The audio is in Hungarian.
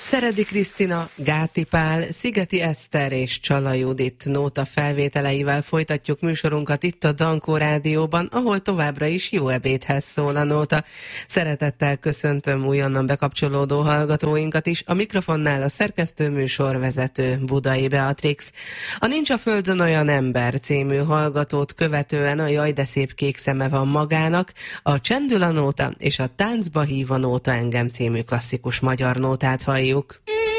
Szeredi Krisztina, Gáti Pál, Szigeti Eszter és Csala Judit nóta felvételeivel folytatjuk műsorunkat itt a Dankó Rádióban, ahol továbbra is jó ebédhez szól a nóta. Szeretettel köszöntöm újonnan bekapcsolódó hallgatóinkat is, a mikrofonnál a szerkesztő műsorvezető Budai Beatrix. A Nincs a földön olyan ember című hallgatót követően a Jaj de szép kék szeme van magának, a Csendül a nóta és a Táncba hív a nóta engem című klasszikus magyar nótát halljuk.